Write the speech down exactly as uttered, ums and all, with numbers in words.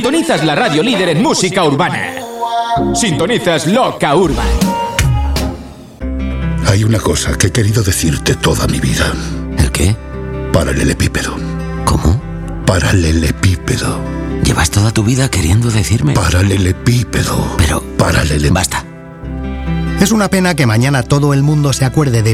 Sintonizas la radio líder en música urbana. Sintonizas Loca Urban. Hay una cosa que he querido decirte toda mi vida. ¿El qué? Paralelepípedo. ¿Cómo? Paralelepípedo. Llevas toda tu vida queriendo decirme... Paralelepípedo. Pero... Paralele... Basta. Es una pena que mañana todo el mundo se acuerde de